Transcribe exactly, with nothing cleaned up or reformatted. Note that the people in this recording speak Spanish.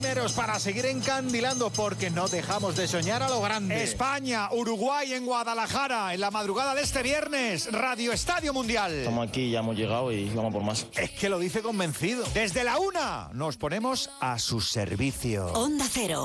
Primeros para seguir encandilando porque no dejamos de soñar a lo grande. España, Uruguay en Guadalajara, en la madrugada de este viernes, Radio Estadio Mundial. Estamos aquí, ya hemos llegado y vamos por más. Es que lo dice convencido. Desde la una nos ponemos a su servicio. Onda Cero.